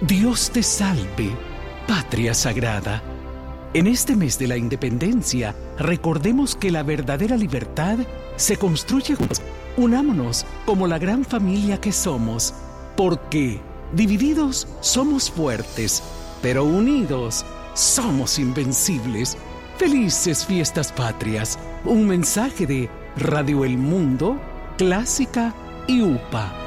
Dios te salve, patria sagrada. En este mes de la independencia, recordemos que la verdadera libertad se construye juntos. Unámonos como la gran familia que somos, porque divididos somos fuertes, pero unidos somos invencibles. Felices fiestas patrias. Un mensaje de Radio El Mundo, Clásica y UPA.